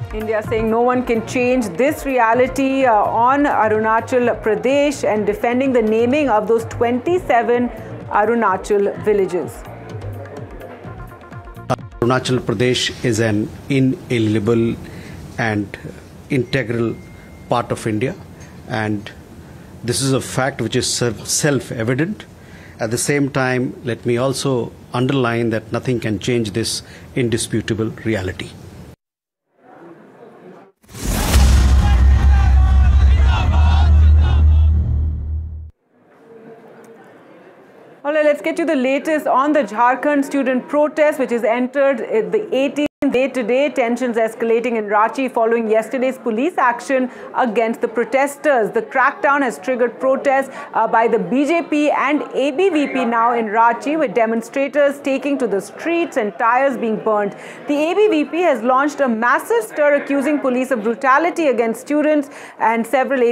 India saying no one can change this reality on Arunachal Pradesh and defending the naming of those 27 Arunachal villages. Arunachal Pradesh is an inalienable and integral part of India, and this is a fact which is self-evident. At the same time, let me also underline that nothing can change this indisputable reality. All right, let's get you the latest on the Jharkhand student protest, which has entered the 18th day today. Tensions escalating in Ranchi following yesterday's police action against the protesters. The crackdown has triggered protests by the BJP and ABVP now in Ranchi, with demonstrators taking to the streets and tires being burnt. The ABVP has launched a massive stir accusing police of brutality against students, and several